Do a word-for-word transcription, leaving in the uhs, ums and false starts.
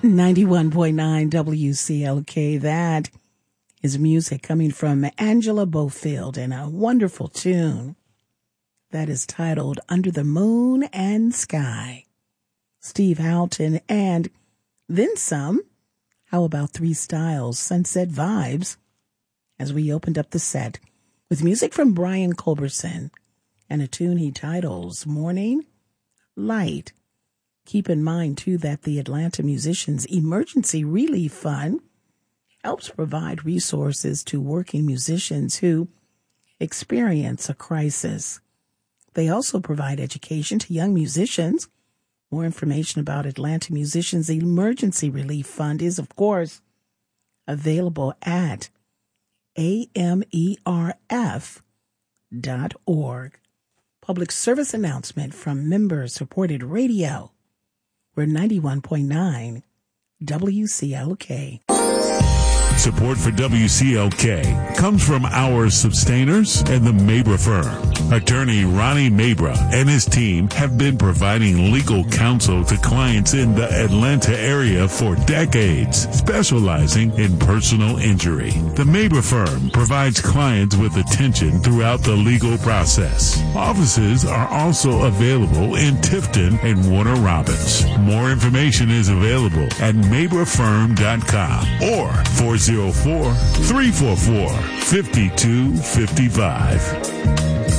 ninety-one point nine W C L K. That is music coming from Angela Bofield and a wonderful tune that is titled Under the Moon and Sky. Steve Houghton and then some. How about Three Styles, Sunset Vibes, as we opened up the set with music from Brian Culberson and a tune he titles Morning Light. Keep in mind, too, that the Atlanta Musicians Emergency Relief Fund helps provide resources to working musicians who experience a crisis. They also provide education to young musicians. More information about Atlanta Musicians Emergency Relief Fund is, of course, available at A M E R F dot org. Public service announcement from member-supported radio. We're ninety-one point nine W C L K. Support for W C L K comes from our sustainers and the Mabra firm. Attorney Ronnie Mabra and his team have been providing legal counsel to clients in the Atlanta area for decades, specializing in personal injury. The Mabra firm provides clients with attention throughout the legal process. Offices are also available in Tifton and Warner Robins. More information is available at mabra firm dot com or four oh four, three four four, five two five five.